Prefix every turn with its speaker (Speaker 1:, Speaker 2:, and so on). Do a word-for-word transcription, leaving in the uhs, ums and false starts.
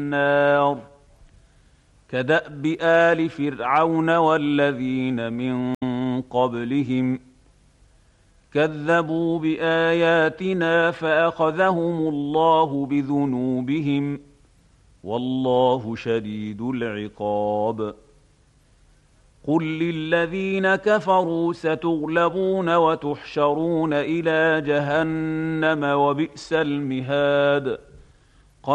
Speaker 1: النار كدأب آل فرعون والذين من قبلهم كذبوا بآياتنا فأخذهم الله بذنوبهم والله شديد العقاب. قل للذين كفروا ستغلبون وتحشرون إلى جهنم وبئس المهاد.